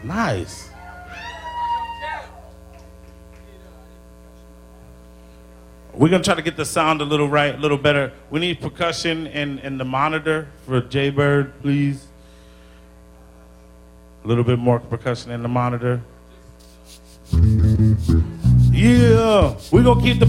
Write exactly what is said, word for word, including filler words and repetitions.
Nice. We're going to try to get the sound a little right, a little better. We need percussion in, in the monitor for Jaybird, please. A little bit more percussion in the monitor. Yeah, we're going to keep the